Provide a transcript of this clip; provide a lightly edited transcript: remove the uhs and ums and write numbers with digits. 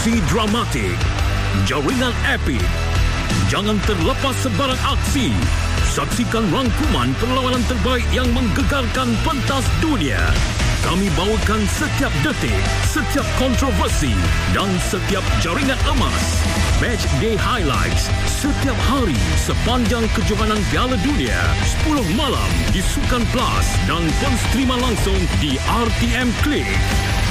Aksi dramatik, jaringan epik. Jangan terlepas sebarang aksi. Saksikan rangkuman perlawanan terbaik yang menggegarkan pentas dunia. Kami bawakan setiap detik, setiap kontroversi dan setiap jaringan emas. Match Day Highlights setiap hari sepanjang kejohanan Piala Dunia. 10 malam di Sukan Plus dan penstrima langsung di RTM Klik.